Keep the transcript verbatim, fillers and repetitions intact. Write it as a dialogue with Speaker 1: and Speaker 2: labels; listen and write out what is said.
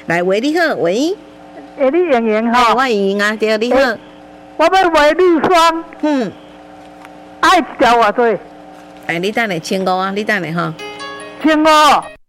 Speaker 1: 来，喂，你好，喂，
Speaker 2: 诶，你莹莹
Speaker 1: 哎，
Speaker 2: 吼，
Speaker 1: 我莹莹啊，对，你好，
Speaker 2: 我要卖绿霜，
Speaker 1: 嗯，
Speaker 2: 爱一条偌济？
Speaker 1: 哎，你等下千五啊，你等下哈。
Speaker 2: 千五。